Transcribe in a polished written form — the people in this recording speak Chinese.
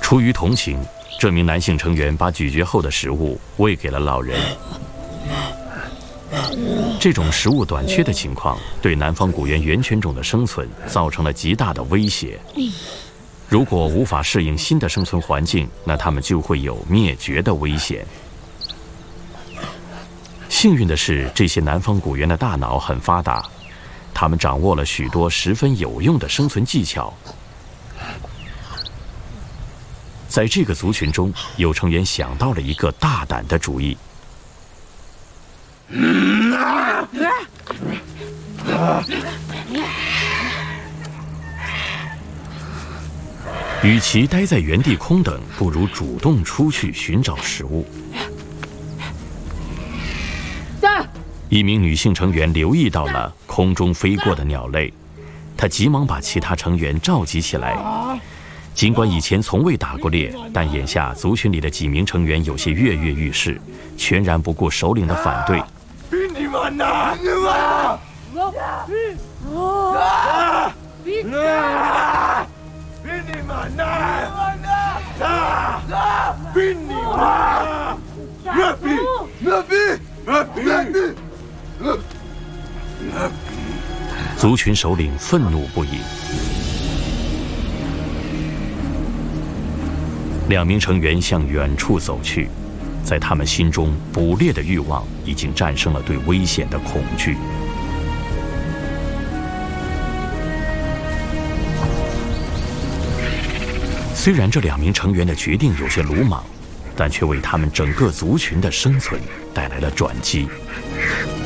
出于同情，这名男性成员把咀嚼后的食物喂给了老人。这种食物短缺的情况对南方古猿原犬种的生存造成了极大的威胁。如果无法适应新的生存环境，那它们就会有灭绝的危险。幸运的是，这些南方古猿的大脑很发达，它们掌握了许多十分有用的生存技巧。在这个族群中，有成员想到了一个大胆的主意。与其待在原地空等，不如主动出去寻找食物。一名女性成员留意到了空中飞过的鸟类，她急忙把其他成员召集起来。尽管以前从未打过猎，但眼下族群里的几名成员有些跃跃欲试，全然不顾首领的反对。族群首领愤怒不已。两名成员向远处走去，在他们心中，捕猎的欲望已经战胜了对危险的恐惧。虽然这两名成员的决定有些鲁莽，但却为他们整个族群的生存带来了转机。